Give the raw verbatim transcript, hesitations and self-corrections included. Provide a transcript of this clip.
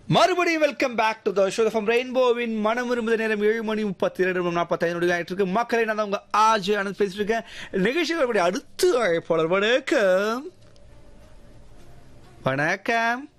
மறுபடியும் welcome back to the show from ரெயின்போவின் மனம் விரும்புத நேரம் ஏழு மணி முப்பத்தி இரண்டு நாற்பத்தைந்து நொடிகள் ஆயிட்டு இருக்கு. மக்களை நான் தான் உங்க ஆஜ் ஆனந்த் பேசிட்டு இருக்கேன். நிகழ்ச்சிகளுடைய அடுத்து அழைப்பாளர் வணக்கம். வணக்கம்